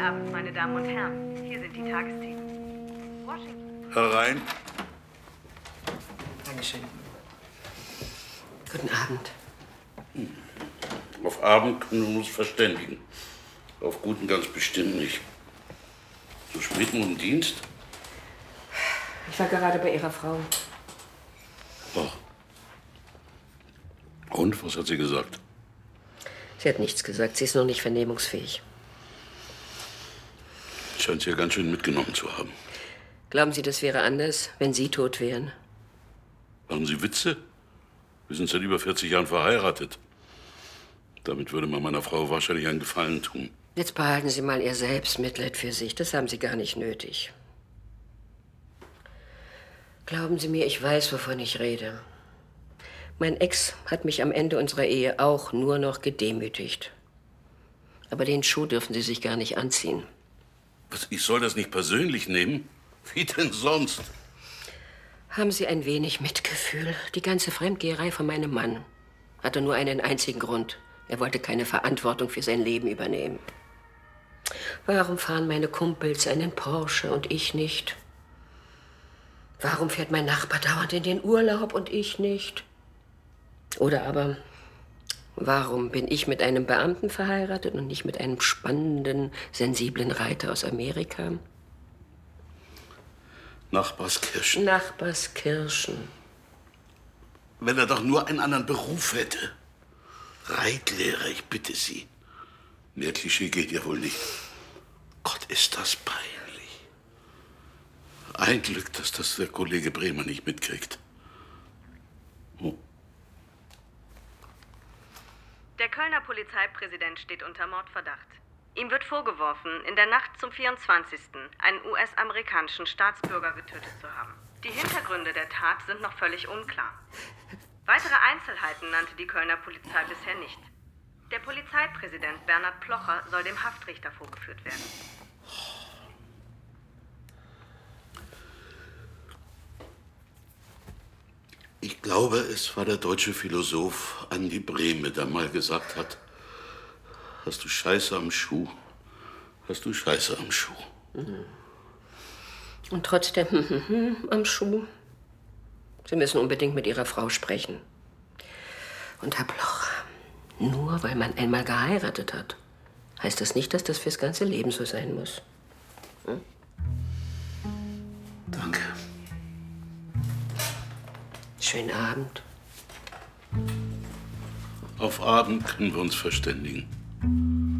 Abend, meine Damen und Herren. Hier sind die Tagesthemen. Washington. Herein. Dankeschön. Guten Abend. Auf Abend können wir uns verständigen. Auf guten ganz bestimmt nicht. So spät nur im Dienst? Ich war gerade bei Ihrer Frau. Ach. Und, was hat sie gesagt? Sie hat nichts gesagt. Sie ist noch nicht vernehmungsfähig. Scheint sie ja ganz schön mitgenommen zu haben. Glauben Sie, das wäre anders, wenn Sie tot wären? Machen Sie Witze? Wir sind seit über 40 Jahren verheiratet. Damit würde man meiner Frau wahrscheinlich einen Gefallen tun. Jetzt behalten Sie mal Ihr Selbstmitleid für sich. Das haben Sie gar nicht nötig. Glauben Sie mir, ich weiß, wovon ich rede. Mein Ex hat mich am Ende unserer Ehe auch nur noch gedemütigt. Aber den Schuh dürfen Sie sich gar nicht anziehen. Was, ich soll das nicht persönlich nehmen? Wie denn sonst? Haben Sie ein wenig Mitgefühl? Die ganze Fremdgeherei von meinem Mann hatte nur einen einzigen Grund. Er wollte keine Verantwortung für sein Leben übernehmen. Warum fahren meine Kumpels einen Porsche und ich nicht? Warum fährt mein Nachbar dauernd in den Urlaub und ich nicht? Oder aber, warum bin ich mit einem Beamten verheiratet und nicht mit einem spannenden, sensiblen Reiter aus Amerika? Nachbarskirchen. Nachbarskirchen. Wenn er doch nur einen anderen Beruf hätte. Reitlehrer, ich bitte Sie. Mehr Klischee geht ja wohl nicht. Gott, ist das peinlich. Ein Glück, dass das der Kollege Bremer nicht mitkriegt. Oh. Der Kölner Polizeipräsident steht unter Mordverdacht. Ihm wird vorgeworfen, in der Nacht zum 24. einen US-amerikanischen Staatsbürger getötet zu haben. Die Hintergründe der Tat sind noch völlig unklar. Weitere Einzelheiten nannte die Kölner Polizei bisher nicht. Der Polizeipräsident Bernhard Plocher soll dem Haftrichter vorgeführt werden. Ich glaube, es war der deutsche Philosoph Andi Brehme, der mal gesagt hat, hast du Scheiße am Schuh, hast du Scheiße am Schuh. Und trotzdem am Schuh. Sie müssen unbedingt mit Ihrer Frau sprechen. Und Herr Plocher, nur weil man einmal geheiratet hat, heißt das nicht, dass das fürs ganze Leben so sein muss. Hm? Danke. Schönen Abend. Auf Abend können wir uns verständigen.